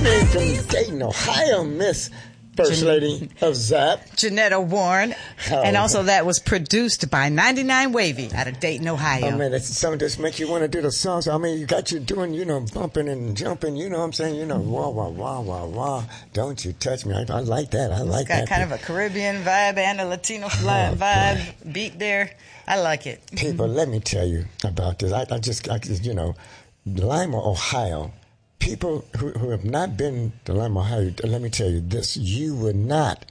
name from Dayton, Ohio, Miss First Lady of ZAP. Janetta Warren. Oh. And also that was produced by 99 Wavy out of Dayton, Ohio. Oh, man, that's something just make you want to do the songs. I mean, you got you doing, bumping and jumping, you know what I'm saying? Wah, wah, wah, wah, wah. Don't you touch me. I like that. I like that. It's got kind of a Caribbean vibe and a Latino vibe beat there. I like it. People, let me tell you about this. I just Lima, Ohio. People who have not been to Lima, Ohio, let me tell you this: you would not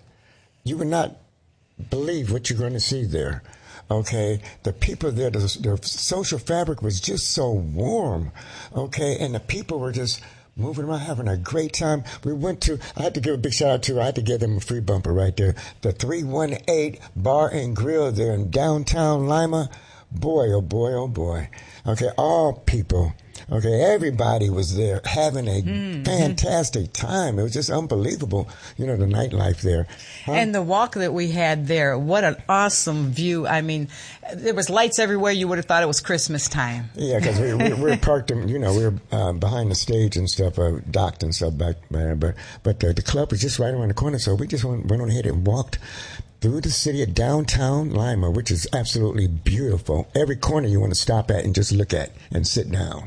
believe what you're going to see there. Okay, the people there, the social fabric was just so warm. Okay, and the people were just moving around, having a great time. I had to give a big shout out I had to give them a free bumper right there. The 318 Bar and Grill there in downtown Lima. Boy, oh boy, oh boy. Okay, all people. Okay, everybody was there having a fantastic time. It was just unbelievable, the nightlife there. Huh? And the walk that we had there, what an awesome view. I mean, there was lights everywhere. You would have thought it was Christmas time. Yeah, because we were parked, we were behind the stage and stuff, docked and stuff back there. But the club was just right around the corner, so we just went on ahead and walked through the city of downtown Lima, which is absolutely beautiful. Every corner you want to stop at and just look at and sit down.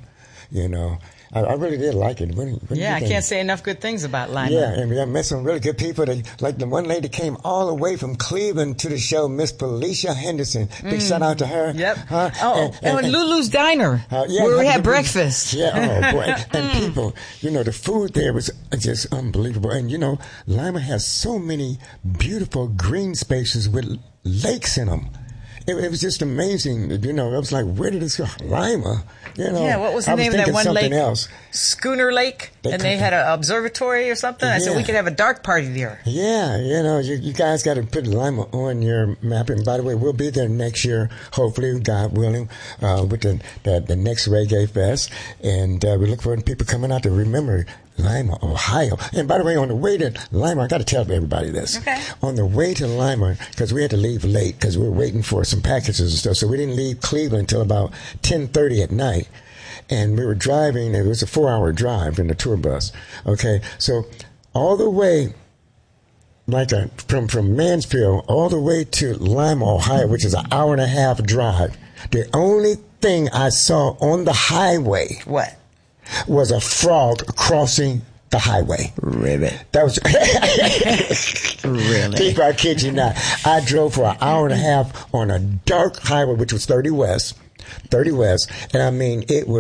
I really did like it. What I can't say enough good things about Lima. Yeah, and I met some really good people. Like the one lady came all the way from Cleveland to the show, Miss Felicia Henderson. Big shout out to her. Yep. And Lulu's Diner, where we had breakfast. Yeah, oh boy. And people, the food there was just unbelievable. And Lima has so many beautiful green spaces with lakes in them. It was just amazing. I was like, where did this go? Lima? Yeah, what was the name of that one lake? Else. Schooner Lake. They had an observatory or something. I said we could have a dark party there. Yeah, you guys got to put Lima on your map. And by the way, we'll be there next year, hopefully, God willing, with the next Reggae Fest. And we look forward to people coming out to remember Lima, Ohio. And by the way, on the way to Lima, I got to tell everybody this. Okay. On the way to Lima, because we had to leave late because we were waiting for some packages and stuff, so we didn't leave Cleveland until about 10:30 at night. And we were driving, it was a 4-hour drive in the tour bus. Okay, so all the way, from Mansfield all the way to Lima, Ohio, which is an 1.5-hour drive, the only thing I saw on the highway was a frog crossing the highway. Really? That was really. People, I kid you not. I drove for 1.5 hours on a dark highway, which was 30 West, and I mean it was.